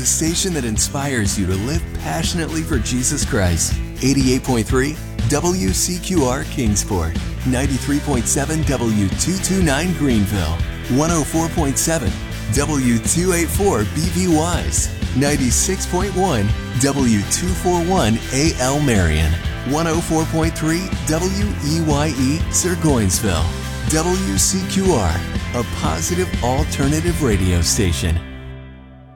station that inspires you to live passionately for Jesus Christ. 88.3 WCQR Kingsport, 93.7 W229 Greenville, 104.7 W284 BV Wise, 96.1 W241 AL Marion, 104.3 WEYE Sirgoinsville. WCQR, a positive alternative radio station.